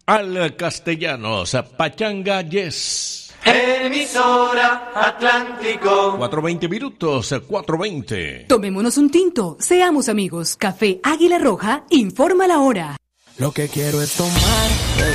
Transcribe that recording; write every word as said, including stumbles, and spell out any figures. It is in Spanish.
Al Castellanos, Pachanga Yes. Emisora Atlántico. cuatro veinte minutos, cuatro veinte. Tomémonos un tinto, seamos amigos. Café Águila Roja informa la hora. Lo que quiero es tomar,